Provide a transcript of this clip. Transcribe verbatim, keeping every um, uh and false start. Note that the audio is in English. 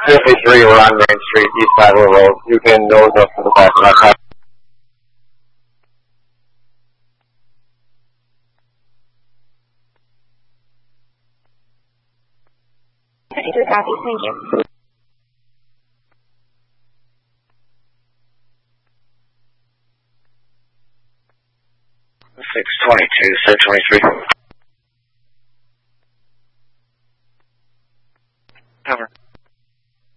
fifty-three, we're on Main Street, east side of the road. You can nose up to the back of that car. fifty-three copy, thank you. six twenty-two, seven twenty-three.